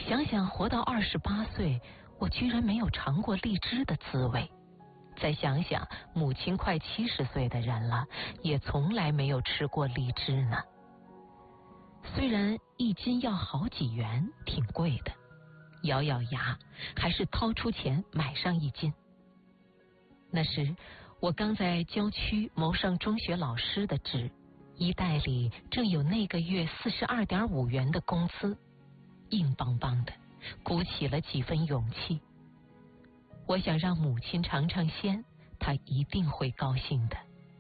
想想活到28岁，我居然没有尝过荔枝的滋味。再想想母亲快70岁的人了，也从来没有吃过荔枝呢。虽然1斤要好几元，挺贵的，咬咬牙还是掏出钱买上1斤。那时我刚在郊区谋上中学老师的职，衣袋里正有那个月42.5元的工资，硬邦邦的，鼓起了几分勇气。我想让母亲尝尝鲜，她一定会高兴的。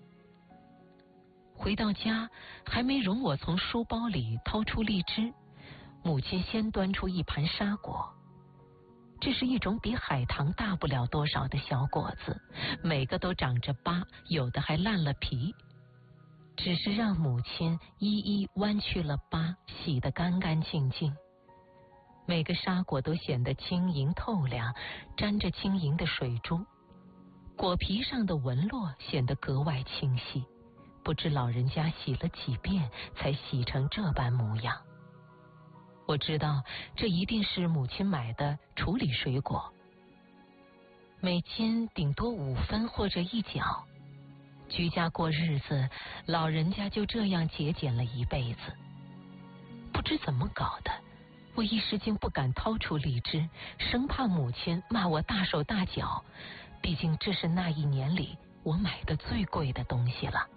回到家，还没容我从书包里掏出荔枝，母亲先端出一盘沙果。这是一种比海棠大不了多少的小果子，每个都长着疤，有的还烂了皮。只是让母亲一一剜去了疤，洗得干干净净。每个沙果都显得晶莹透亮，沾着晶莹的水珠，果皮上的纹络显得格外清晰，不知老人家洗了几遍才洗成这般模样。我知道这一定是母亲买的处理水果，每斤顶多5分或者1角。居家过日子，老人家就这样节俭了一辈子。不知怎么搞的，我一时竟不敢掏出荔枝，生怕母亲骂我大手大脚，毕竟这是那一年里我买的最贵的东西了。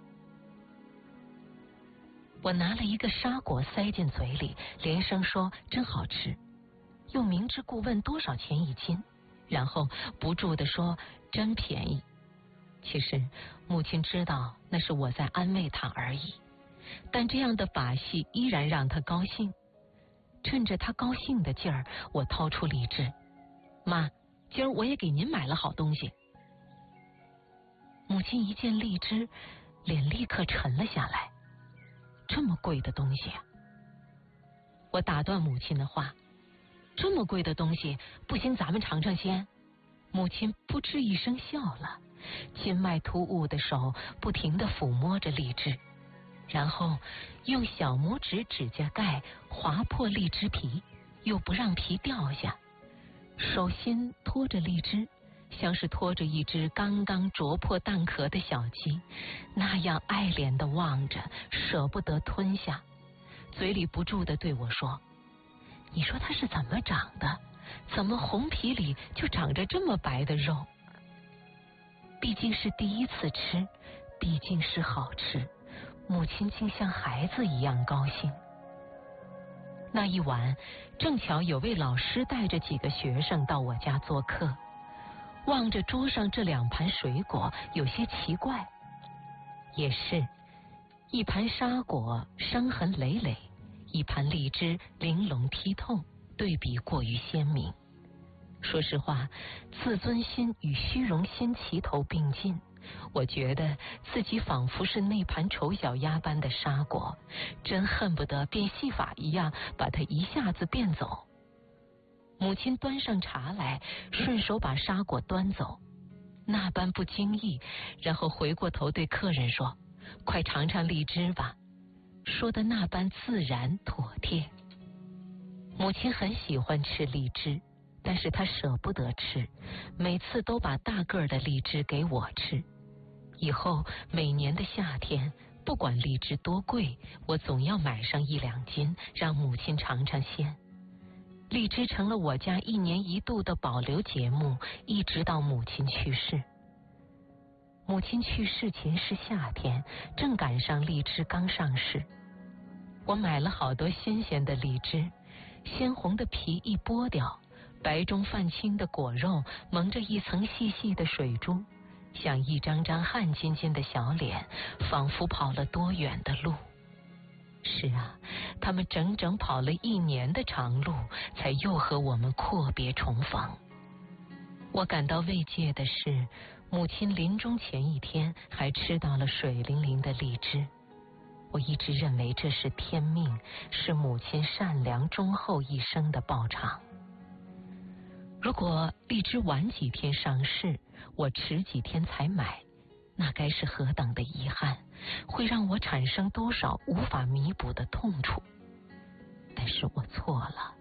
我拿了一个沙果塞进嘴里，连声说真好吃，又明知故问多少钱1斤，然后不住地说真便宜。其实母亲知道那是我在安慰她而已，但这样的把戏依然让她高兴。趁着她高兴的劲儿，我掏出荔枝，妈，今儿我也给您买了好东西。母亲一见荔枝，脸立刻沉了下来。这么贵的东西啊！我打断母亲的话，这么贵的东西不行，咱们尝尝鲜。母亲扑哧一声笑了，筋脉突兀的手不停地抚摸着荔枝，然后用小拇指指甲盖划破荔枝皮，又不让皮掉下，手心托着荔枝，像是拖着一只刚刚啄破蛋壳的小鸡，那样爱怜地望着，舍不得吞下，嘴里不住地对我说，你说它是怎么长的？怎么红皮里就长着这么白的肉？毕竟是第一次吃，毕竟是好吃，母亲竟像孩子一样高兴。那一晚，正巧有位老师带着几个学生到我家做客，望着桌上这2盘水果，有些奇怪。也是，一盘沙果伤痕累累，一盘荔枝玲珑剔透，对比过于鲜明。说实话，自尊心与虚荣心齐头并进，我觉得自己仿佛是那盘丑小鸭般的沙果，真恨不得变戏法一样把它一下子变走。母亲端上茶来，顺手把沙果端走，那般不经意，然后回过头对客人说，快尝尝荔枝吧，说的那般自然妥帖。母亲很喜欢吃荔枝，但是她舍不得吃，每次都把大个儿的荔枝给我吃。以后每年的夏天，不管荔枝多贵，我总要买上1、2斤，让母亲尝尝鲜。荔枝成了我家1年1度的保留节目，一直到母亲去世。母亲去世前是夏天，正赶上荔枝刚上市。我买了好多新鲜的荔枝，鲜红的皮一剥掉，白中泛青的果肉蒙着一层细细的水珠，像一张张汗津津的小脸，仿佛跑了多远的路。是啊，他们整整跑了1年的长路，才又和我们阔别重逢。我感到慰藉的是，母亲临终前1天还吃到了水灵灵的荔枝。我一直认为这是天命，是母亲善良忠厚一生的报偿。如果荔枝晚几天上市，我迟几天才买，那该是何等的遗憾，会让我产生多少无法弥补的痛楚。但是我错了，